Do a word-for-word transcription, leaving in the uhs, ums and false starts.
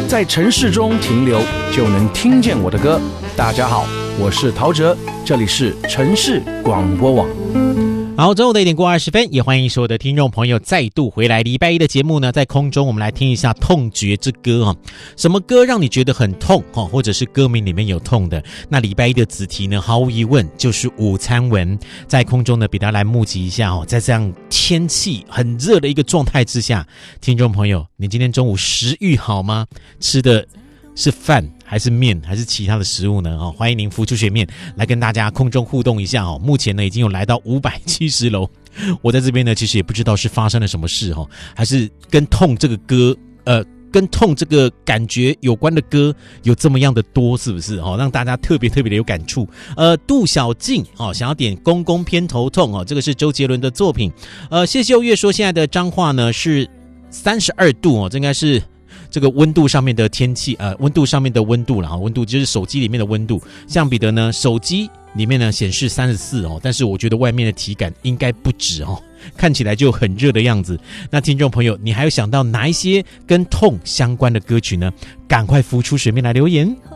在城市中停留，就能听见我的歌。大家好，我是陶喆，这里是城市广播网。 好，中午的一点过二十分，也欢迎所有的听众朋友再度回来。礼拜一的节目呢，在空中我们来听一下痛觉之歌啊，什么歌让你觉得很痛哦，或者是歌名里面有痛的？那礼拜一的子题呢，毫无疑问就是午餐文。在空中呢，比大家来募集一下哦，在这样天气很热的一个状态之下，听众朋友，你今天中午食欲好吗？吃的是饭还是面还是其他的食物呢？哦，欢迎您浮出水面来跟大家空中互动一下哦。目前呢已经有来到五百七十楼，我在这边呢其实也不知道是发生了什么事哦，还是跟痛这个歌呃跟痛这个感觉有关的歌有这么样的多，是不是哦？让大家特别特别的有感触。呃，杜小静哦想要点《公公偏头痛》哦，这个是周杰伦的作品。呃，谢秀月说现在的彰化呢是三十二度哦，这应该是这个温度上面的天气，呃，温度上面的温度啦，温度就是手机里面的温度。像彼得呢，手机里面呢显示三十四哦，但是我觉得外面的体感应该不止哦，看起来就很热的样子。那听众朋友，你还有想到哪一些跟痛相关的歌曲呢？赶快浮出水面来留言。